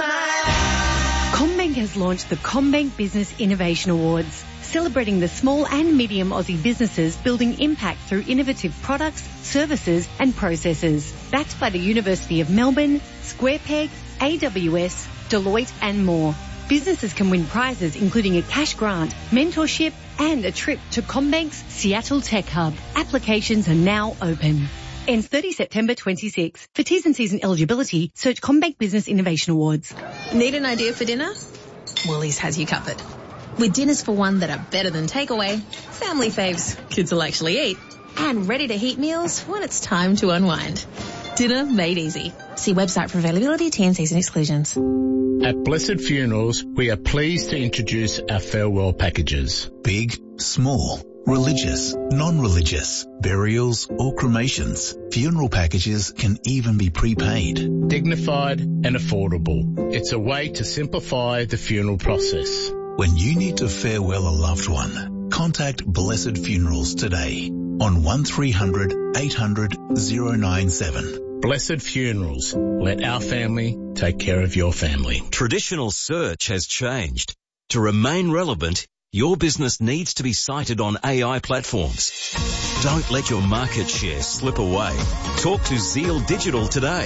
CommBank has launched the CommBank Business Innovation Awards, celebrating the small and medium Aussie businesses building impact through innovative products, services and processes. Backed by the University of Melbourne, SquarePeg, AWS, Deloitte and more. Businesses can win prizes including a cash grant, mentorship and a trip to CommBank's Seattle Tech Hub. Applications are now open. Ends 30 September 26. For T's and C's and eligibility, search CommBank Business Innovation Awards. Need an idea for dinner? Woolies has you covered. With dinners for one that are better than takeaway, family faves kids will actually eat, and ready-to-heat meals when it's time to unwind. Dinner made easy. See website for availability, T&Cs and exclusions. At Blessed Funerals, we are pleased to introduce our farewell packages. Big, small, religious, non-religious, burials or cremations. Funeral packages can even be prepaid. Dignified and affordable. It's a way to simplify the funeral process. When you need to farewell a loved one, contact Blessed Funerals today on 1300 800 097. Blessed Funerals. Let our family take care of your family. Traditional search has changed. To remain relevant, your business needs to be cited on AI platforms. Don't let your market share slip away. Talk to Zeal Digital today.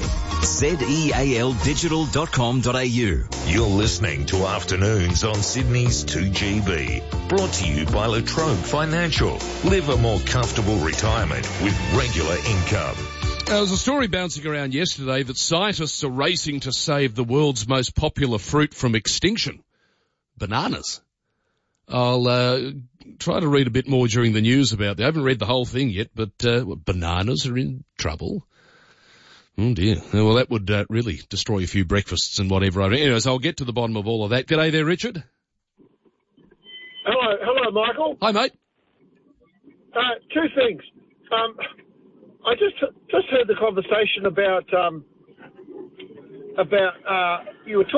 zealdigital.com.au. You're listening to Afternoons on Sydney's 2GB. Brought to you by La Trobe Financial. Live a more comfortable retirement with regular income. There was a story bouncing around yesterday that scientists are racing to save the world's most popular fruit from extinction. Bananas. I'll try to read a bit more during the news about that. I haven't read the whole thing yet, but bananas are in trouble. Oh dear. Well, that would really destroy a few breakfasts and whatever. Anyways, I'll get to the bottom of all of that. G'day there, Richard. Hello, Michael. Hi, mate. Two things. I just heard the conversation about you were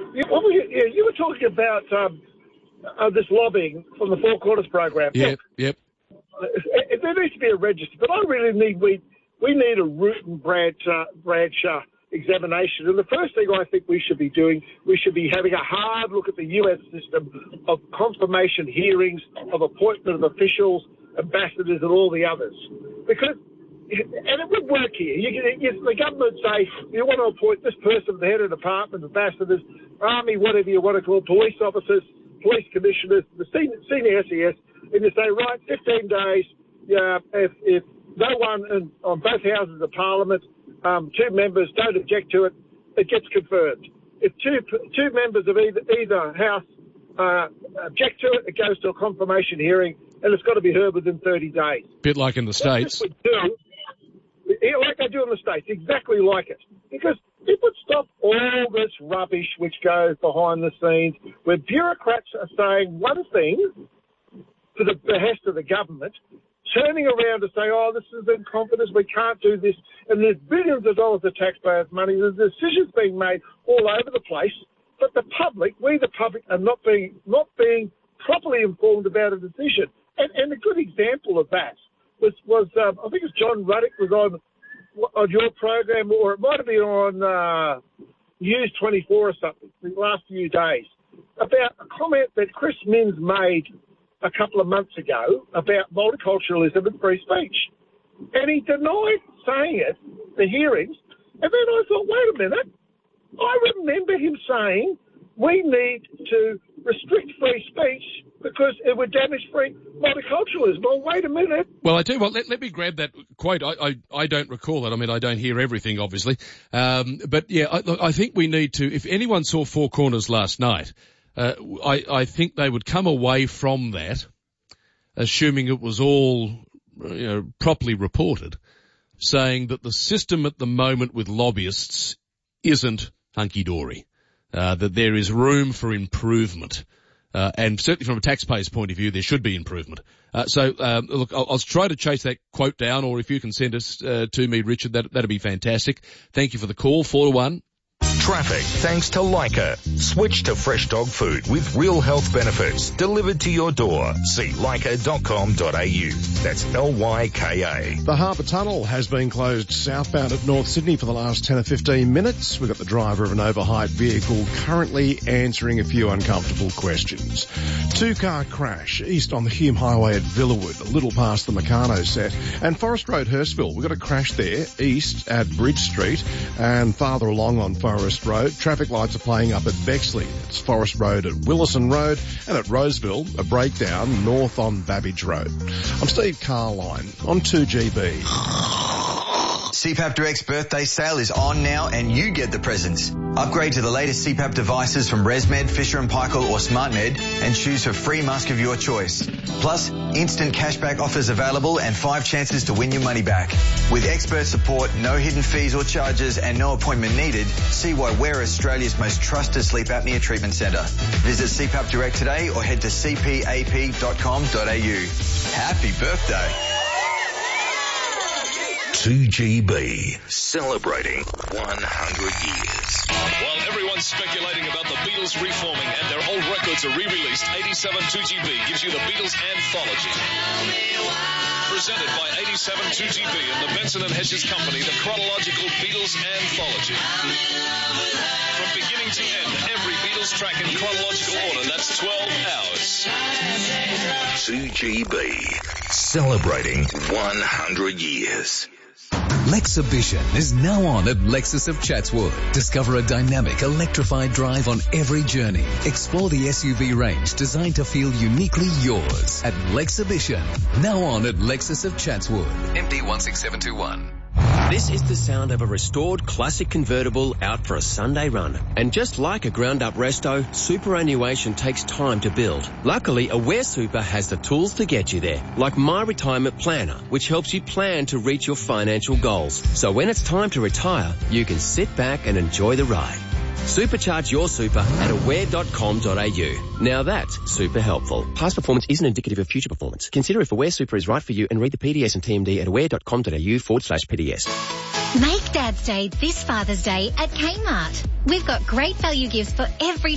talking about this lobbying from the Four Quarters program. Yep. There needs to be a register, but I really need we need a root and branch examination. And the first thing I think we should be doing, we should be having a hard look at the US system of confirmation hearings, of appointment of officials, ambassadors, and all the others, because. And it would work here. The government say, you want to appoint this person, the head of the department, ambassadors, army, whatever you want to call it, police officers, police commissioners, the senior SES, and you say, right, 15 days, if no one on both houses of parliament, two members don't object to it, it gets confirmed. If two members of either house object to it, it goes to a confirmation hearing, and it's got to be heard within 30 days. Bit like in the States. Like they do in the States, exactly like it. Because it would stop all this rubbish which goes behind the scenes, where bureaucrats are saying one thing to the behest of the government, turning around to say, oh, this is incompetence, we can't do this, and there's billions of dollars of taxpayers' money, there's decisions being made all over the place, but the public, we the public, are not being properly informed about a decision. And a good example of that was I think it's John Ruddick was on your program, or it might have been on News 24 or something the last few days, about a comment that Chris Minns made a couple of months ago about multiculturalism and free speech. And he denied saying it, the hearings, and then I thought, wait a minute, I remember him saying we need to restrict free speech because it would damage free multiculturalism. Well, wait a minute. Well, I tell you what, let me grab that quote. I don't recall that. I mean, I don't hear everything, obviously. But yeah, I think we need to, if anyone saw Four Corners last night, I think they would come away from that, assuming it was all, properly reported, saying that the system at the moment with lobbyists isn't hunky-dory, that there is room for improvement. And certainly from a taxpayer's point of view, there should be improvement. Look, I'll try to chase that quote down, or if you can send us to me, Richard, that'd be fantastic. Thank you for the call, 4-1. Traffic thanks to Leica. Switch to fresh dog food with real health benefits delivered to your door. See leica.com.au. That's Lyka. The Harbour Tunnel has been closed southbound at North Sydney for the last 10 or 15 minutes. We've got the driver of an overhyped vehicle currently answering a few uncomfortable questions. 2-car crash east on the Hume Highway at Villawood, a little past the Meccano set. And Forest Road, Hurstville, we've got a crash there east at Bridge Street and farther along on Forest Road. Traffic lights are playing up at Bexley. It's Forest Road at Willison Road, and at Roseville, a breakdown north on Babbage Road. I'm Steve Carline on 2GB. CPAP Direct's birthday sale is on now and you get the presents. Upgrade to the latest CPAP devices from ResMed, Fisher & Paykel or SmartMed and choose a free mask of your choice. Plus, instant cashback offers available and 5 chances to win your money back. With expert support, no hidden fees or charges and no appointment needed, see why we're Australia's most trusted sleep apnea treatment centre. Visit CPAP Direct today or head to cpap.com.au. Happy birthday. 2GB, celebrating 100 years. While everyone's speculating about the Beatles reforming and their old records are re-released, 87 2GB gives you the Beatles Anthology. Presented by 87 2GB and the Benson & Hedges Company, the chronological Beatles Anthology. From beginning to end, every Beatles track in chronological order, that's 12 hours. 2GB, celebrating 100 years. Lexibition is now on at Lexus of Chatswood. Discover a dynamic, electrified drive on every journey. Explore the SUV range designed to feel uniquely yours at Lexibition. Now on at Lexus of Chatswood. MD 16721. This is the sound of a restored classic convertible out for a Sunday run. And just like a ground-up resto, superannuation takes time to build. Luckily, Aware Super has the tools to get you there, like My Retirement Planner, which helps you plan to reach your financial goals. So when it's time to retire, you can sit back and enjoy the ride. Supercharge your super at aware.com.au. Now that's super helpful. Past performance isn't indicative of future performance. Consider if Aware Super is right for you and read the PDS and TMD at aware.com.au/PDS. Make Dad's Day this Father's Day at Kmart. We've got great value gifts for every